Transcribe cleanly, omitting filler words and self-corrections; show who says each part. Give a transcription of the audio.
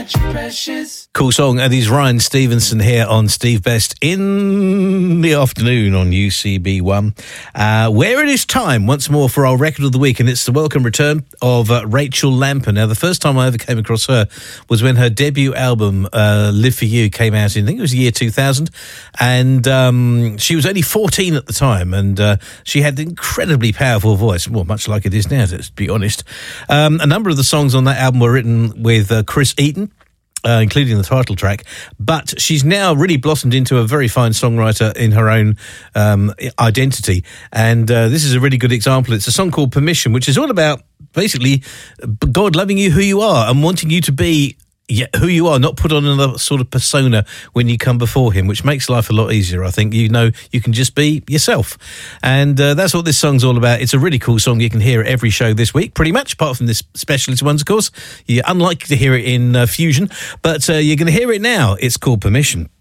Speaker 1: Cool song. And he's Ryan Stevenson here on Steve Best in the afternoon on UCB1, where it is time once more for our record of the week, and it's the welcome return of Rachel Lamper. Now, the first time I ever came across her was when her debut album, Live For You, came out in, I think it was the year 2000, and she was only 14 at the time, and she had an incredibly powerful voice, well, much like it is now, to be honest. A number of the songs on that album were written with Chris Eaton, including the title track, but she's now really blossomed into a very fine songwriter in her own identity, and this is a really good example. It's a song called Permission, which is all about basically God loving you who you are and wanting you to be who you are, not put on another sort of persona when you come before him, which makes life a lot easier. I think, you know, you can just be yourself. And that's what this song's all about. It's a really cool song. You can hear it every show this week, pretty much, apart from this specialist ones, of course. You're unlikely to hear it in Fusion, but you're going to hear it now. It's called Permission.